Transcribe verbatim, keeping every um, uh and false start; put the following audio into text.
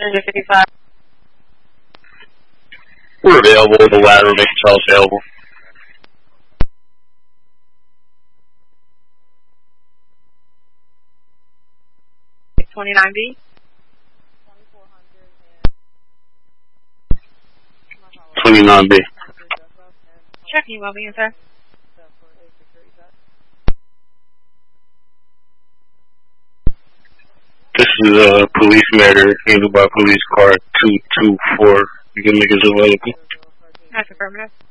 fifty-five. We're available. The ladder makes itself available. twenty-nine B. twenty-nine B. Check, can you log me in, sir? This is a police matter handled by police car two two four. You can make it available. That's affirmative.